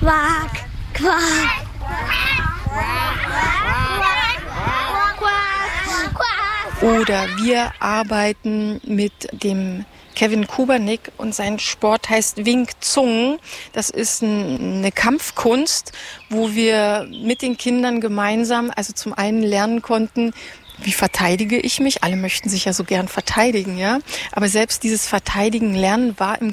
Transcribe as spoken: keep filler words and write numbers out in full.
Quack, Quack. Oder wir arbeiten mit dem Kevin Kubernick und sein Sport heißt Wing Chun. Das ist ein, eine Kampfkunst, wo wir mit den Kindern gemeinsam, also zum einen lernen konnten, wie verteidige ich mich? Alle möchten sich ja so gern verteidigen, ja. Aber selbst dieses Verteidigen lernen war im